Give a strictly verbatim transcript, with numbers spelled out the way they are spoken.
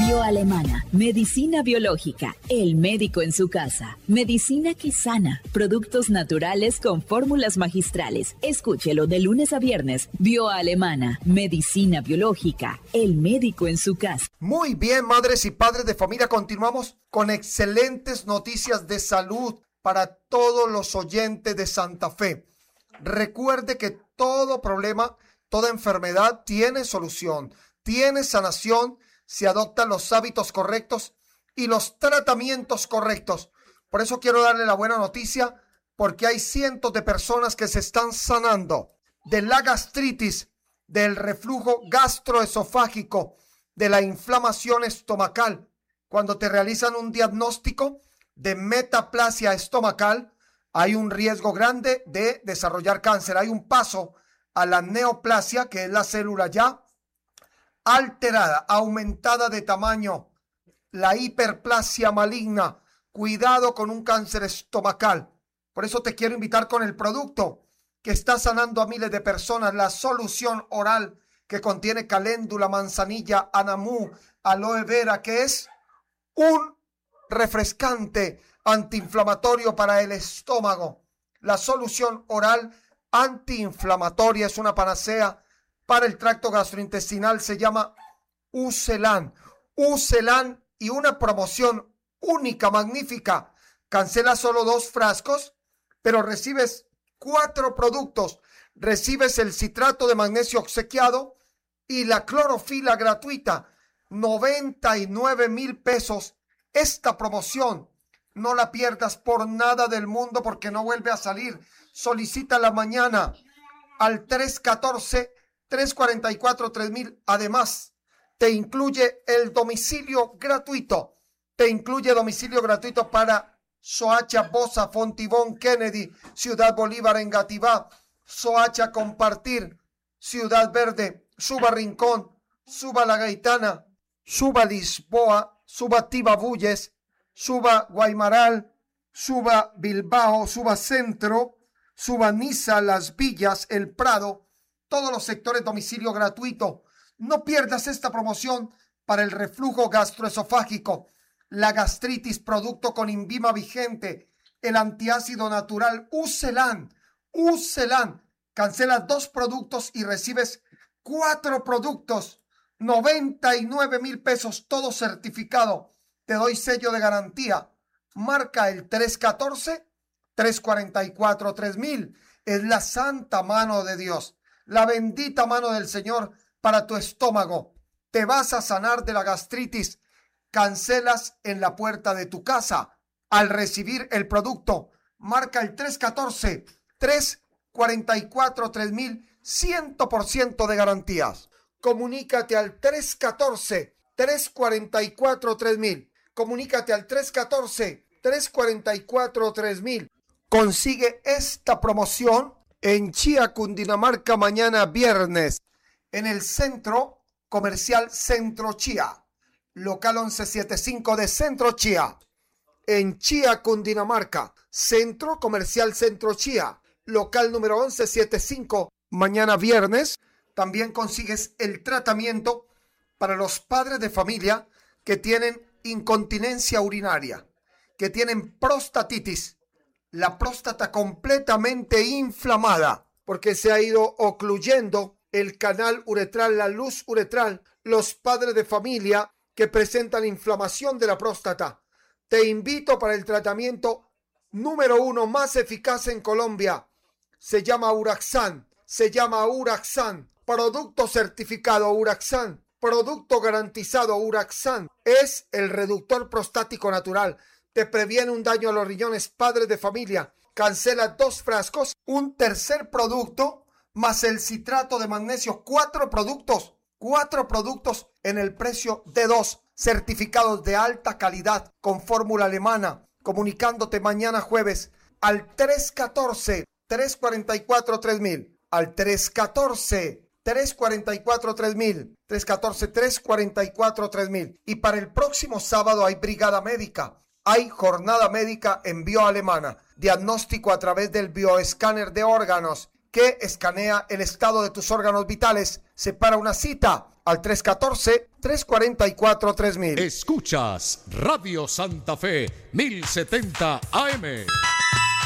Bioalemana, medicina biológica, el médico en su casa, medicina que sana, productos naturales con fórmulas magistrales. Escúchelo de lunes a viernes. Bioalemana, medicina biológica, el médico en su casa. Muy bien, madres y padres de familia, continuamos con excelentes noticias de salud para todos los oyentes de Santa Fe. Recuerde que todo problema, toda enfermedad tiene solución, tiene sanación si adoptan los hábitos correctos y los tratamientos correctos. Por eso quiero darle la buena noticia, porque hay cientos de personas que se están sanando de la gastritis, del reflujo gastroesofágico, de la inflamación estomacal. Cuando te realizan un diagnóstico de metaplasia estomacal, hay un riesgo grande de desarrollar cáncer. Hay un paso a la neoplasia, que es la célula ya alterada, aumentada de tamaño, la hiperplasia maligna. Cuidado con un cáncer estomacal. Por eso te quiero invitar con el producto que está sanando a miles de personas, la solución oral que contiene caléndula, manzanilla, anamú, aloe vera, que es un refrescante antiinflamatorio para el estómago. La solución oral antiinflamatoria es una panacea para el tracto gastrointestinal, se llama Ucelan. Ucelan y una promoción única, magnífica. Cancela solo dos frascos, pero recibes cuatro productos. Recibes el citrato de magnesio obsequiado y la clorofila gratuita. noventa y nueve mil pesos. Esta promoción no la pierdas por nada del mundo, porque no vuelve a salir. Solicítala mañana al tres uno cuatro, tres cuatro cuatro, tres mil. Además, te incluye el domicilio gratuito. Te incluye domicilio gratuito para Soacha, Bosa, Fontibón, Kennedy, Ciudad Bolívar, Engativá, Soacha, Compartir, Ciudad Verde, Suba Rincón, Suba La Gaitana, Suba Lisboa, Suba Tibabuyes, Suba Guaymaral, Suba Bilbao, Suba Centro, Suba Niza, Las Villas, El Prado, todos los sectores domicilio gratuito. No pierdas esta promoción para el reflujo gastroesofágico, la gastritis, producto con Invima vigente, el antiácido natural Ucelan. Ucelan. Cancelas dos productos y recibes cuatro productos. noventa y nueve mil pesos, todo certificado. Te doy sello de garantía. Marca el tres uno cuatro, tres cuatro cuatro, tres mil. Es la santa mano de Dios, la bendita mano del Señor para tu estómago. Te vas a sanar de la gastritis. Cancelas en la puerta de tu casa al recibir el producto. Marca el tres uno cuatro, tres cuatro cuatro, tres mil. cien por ciento de garantías. Comunícate al tres uno cuatro, tres cuatro cuatro, tres mil. Comunícate al tres uno cuatro, tres cuatro cuatro, tres mil. Consigue esta promoción en Chía, Cundinamarca, mañana viernes, en el Centro Comercial Centro Chía, local once setenta y cinco de Centro Chía, en Chía, Cundinamarca. Centro Comercial Centro Chía, local número once setenta y cinco, mañana viernes. También consigues el tratamiento para los padres de familia que tienen incontinencia urinaria, que tienen prostatitis, la próstata completamente inflamada, porque se ha ido ocluyendo el canal uretral, la luz uretral. Los padres de familia que presentan inflamación de la próstata, te invito para el tratamiento número uno más eficaz en Colombia. Se llama Uraxan, se llama Uraxan, producto certificado Uraxan, producto garantizado Uraxan. Es el reductor prostático natural. Te previene un daño a los riñones. Padres de familia, cancela dos frascos, un tercer producto más el citrato de magnesio. Cuatro productos, cuatro productos en el precio de dos, certificados de alta calidad con fórmula alemana. Comunicándote mañana jueves al tres uno cuatro, tres cuatro cuatro, tres mil, al tres uno cuatro, tres cuatro cuatro, tres mil, tres uno cuatro, tres cuatro cuatro, tres mil. Y para el próximo sábado hay brigada médica, hay jornada médica en Bioalemana, diagnóstico a través del bioescáner de órganos que escanea el estado de tus órganos vitales. Separa una cita al tres uno cuatro, tres cuatro cuatro, tres mil. Escuchas Radio Santa Fe mil setenta A M.